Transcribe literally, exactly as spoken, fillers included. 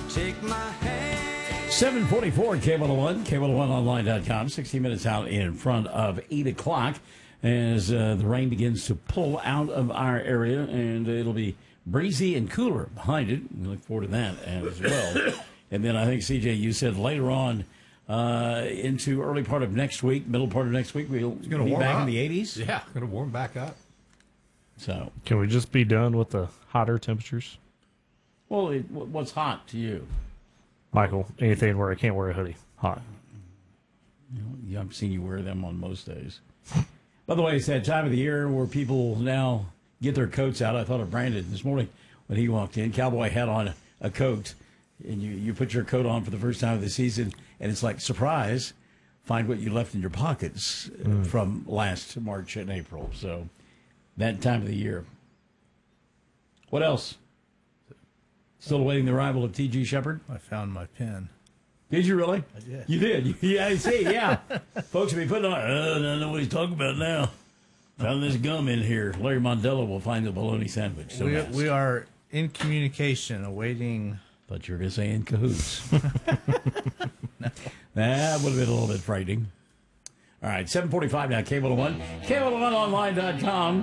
Take my hand. seven forty-four K one oh one, K one oh one online dot com, sixty minutes out in front of eight o'clock as uh, the rain begins to pull out of our area, and it'll be breezy and cooler behind it. We look forward to that as well. And then I think, C J, you said later on uh, into early part of next week, middle part of next week, we'll It's gonna be warm back up. in the eighties. Yeah, going to warm back up. So, Can we just be done with the hotter temperatures? well, it, what's hot to you? Michael, anything where I can't wear a hoodie. Hot. You know, I've seen you wear them on most days. By the way, it's that time of the year where people now get their coats out. I thought of Brandon this morning when he walked in. Cowboy had on a coat, and you, you put your coat on for the first time of the season, and it's like, surprise, find what you left in your pockets uh, Mm. from last March and April. So that time of the year. What else? Still awaiting the arrival of T G Shepard? I found my pen. Did you really? I did. You did? Yeah, I see, yeah. Folks will be putting on, oh, I don't know what he's talking about now. Found this gum in here. Larry Mondello will find the bologna sandwich. So we, nice. we are in communication, awaiting. But you're going to say in cahoots. That would have been a little bit frightening. All right, seven forty-five now, K one oh one, K one oh one online dot com.